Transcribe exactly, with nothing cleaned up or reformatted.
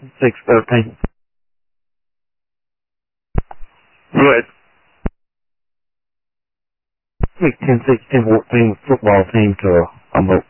six thirteen. Go ahead. Week ten sixteen fourteen football team to a, a